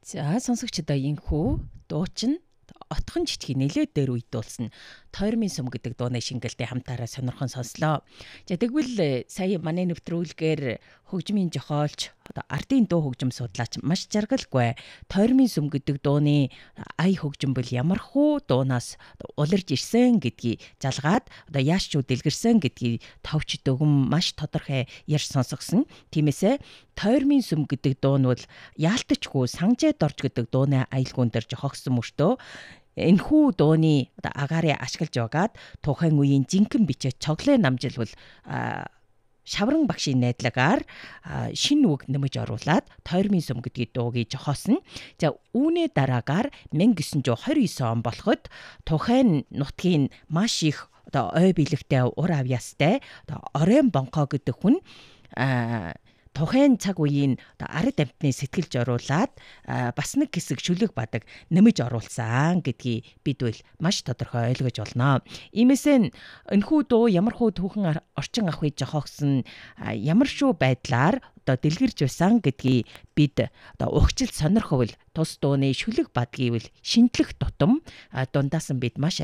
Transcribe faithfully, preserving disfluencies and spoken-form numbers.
За сонсогчдоо энхүү дуучин отхон жижиг нэлээд дээр үйдүүлсэн тойрмын сум гэдэг дууны шингэлтэй хамтаараа сонирхон сонслоо. За тэгвэл сая манай нэвтрүүлгээр хөгжмийн зохиолч одоо ардын дуу хөгжим судлаач маш жаргалгүй тойрмын сум гэдэг дууны ая хөгжим бол ямар хуу дуунаас улирж ирсэн гэдгийг залгаад одоо яаш ч дэлгэрсэн гэдгийг товч дөгөн маш тодорхой ярьж сонсгосон. Тиймээсээ тойрмын сум гэдэг дуу нь бол яалтчгүй санжээ дорж гэдэг дууны аялгуун дээр жохогсон мөртөө энэхүү дууны одоо агаарыг ашиглаж байгаад тухайн үеийн жинхэнэ бичээ цоглоо намжил бол шавран багшийн найдлагаар шинэ үг нэмж оруулаад тойрмын сум гэдгийг дуугийг жохоосон. За үүний дараагаар мянга гисүн зуун хорин девять он болоход тухайн нутгийн маш их одоо ой билэгтэй ур авьяастай одоо оройн бонхоо гэдэг хүн тухайн цаг үеийн ард амьтны сэтгэлж оруулаад бас нэг хэсэг шүлэг бадаг нэмж оруулсан гэдгийг бид бол маш тодорхой ойлгож болно. Иймээсээ энэхүү дуу ямар хуу түүхэн орчин ахуйд жохогсон ямар шүү байдлаар одоо дэлгэрж байсан гэдгийг бид одоо ухчил сонирховол тус дууны шүлэг бадгийг бол шинжлэх тутам дундаас нь бид маш